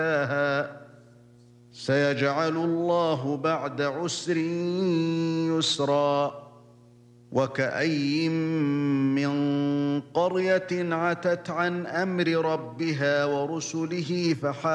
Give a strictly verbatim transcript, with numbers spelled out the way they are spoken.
سيجعل الله بعد عسر يسرا. وكأين من قرية عتت عن أمر ربها ورسله فحاسبناها